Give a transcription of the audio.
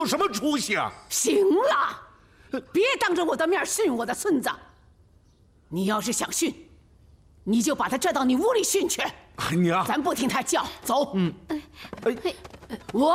有什么出息啊？ 行了，别当着我的面训我的孙子。你要是想训，你就把他拽到你屋里训去。 娘， 咱不听他叫，走。 哎， 我